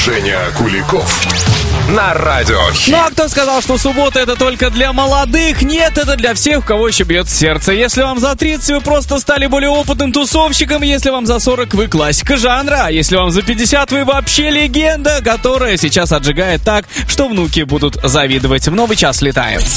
Женя Куликов на Радио Хит. Ну а кто сказал, что суббота это только для молодых? Нет, это для всех, у кого еще бьет сердце. Если вам за 30, вы просто стали более опытным тусовщиком. Если вам за 40, вы классика жанра. А если вам за 50, вы вообще легенда, которая сейчас отжигает так, что внуки будут завидовать. В новый час летаем.